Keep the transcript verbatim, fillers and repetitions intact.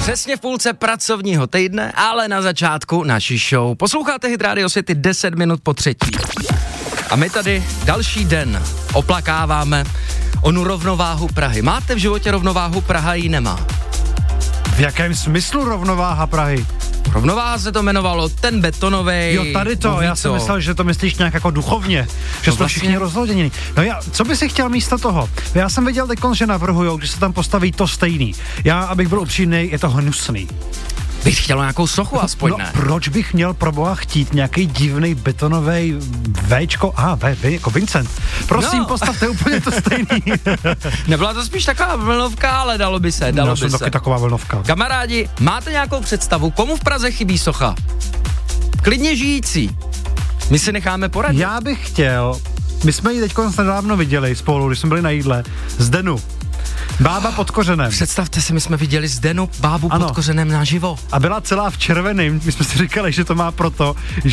Přesně v půlce pracovního týdne, ale na začátku naší show. Posloucháte Hit Radio City deset minut po třetí. A my tady další den oplakáváme onu rovnováhu Prahy. Máte v životě rovnováhu? Praha ji nemá. V jakém smyslu rovnováha Prahy? Rovnováha se to jmenovalo, ten betonovej. Jo, tady to, já jsem myslel, že to myslíš nějak jako duchovně, že no jsme vlastně všichni rozlodění. No já, co by si chtěl místo toho? Já jsem viděl teďkon, že navrhujou, když se tam postaví to stejný. Já, abych byl upřímný, je to hnusný. Bych chtěl nějakou sochu aspoň, no, ne? proč bych měl pro boha chtít nějaký divný betonový Včko, a v, v, jako Vincent. Prosím, no. Postavte úplně to stejný. Nebyla to spíš taková vlnovka, ale dalo by se, dalo no, by jsem se. taky taková vlnovka. Kamarádi, máte nějakou představu, komu v Praze chybí socha? Klidně žijící. My si necháme poradit. Já bych chtěl, my jsme ji teďko nedávno viděli spolu, když jsme byli na jídle, Zdenu. Bába pod kořenem. Představte si, my jsme viděli Zdenu, bábu ano. pod kořenem naživo. A byla celá v červeném, my jsme si říkali, že to má proto,